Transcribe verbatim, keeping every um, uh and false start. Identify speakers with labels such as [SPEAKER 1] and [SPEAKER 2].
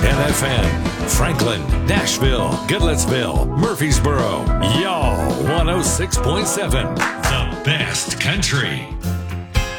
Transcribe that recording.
[SPEAKER 1] N F M, Franklin, Nashville, Goodlettsville, Murfreesboro. Y'all one oh six point seven. The best country.